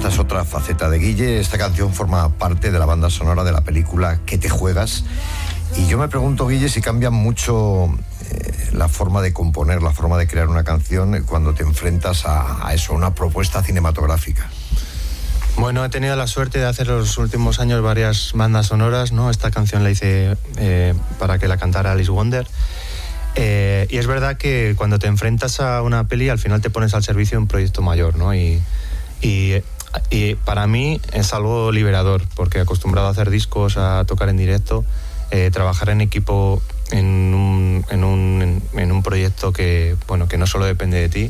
es otra faceta de Guille. Esta canción forma parte de la banda sonora de la película ¿Qué te juegas? Y yo me pregunto, Guille, si cambia mucho la forma de componer, la forma de crear una canción cuando te enfrentas a eso, una propuesta cinematográfica. Bueno, he tenido la suerte de hacer los últimos años varias bandas sonoras, ¿no? Esta canción la hice para que la cantara Alice Wonder. Y es verdad que cuando te enfrentas a una peli, al final te pones al servicio de un proyecto mayor, ¿no? Y para mí es algo liberador, porque acostumbrado a hacer discos, a tocar en directo, trabajar en equipo en un proyecto que no solo depende de ti,